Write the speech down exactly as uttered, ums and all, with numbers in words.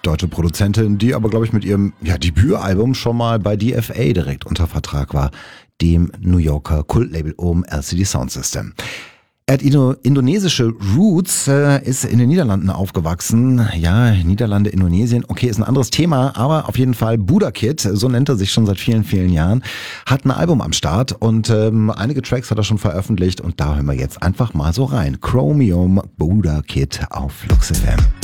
deutsche Produzentin, die aber, glaube ich, mit ihrem ja, Debütalbum schon mal bei D F A direkt unter Vertrag war, dem New Yorker Kultlabel um L C D Soundsystem. Er hat Indo- indonesische Roots, äh, ist in den Niederlanden aufgewachsen. Ja, Niederlande, Indonesien, okay, ist ein anderes Thema, aber auf jeden Fall Buddha Kid, so nennt er sich schon seit vielen, vielen Jahren, hat ein Album am Start und ähm, einige Tracks hat er schon veröffentlicht und da hören wir jetzt einfach mal so rein. Chromium, Buddha Kid auf Flux F M.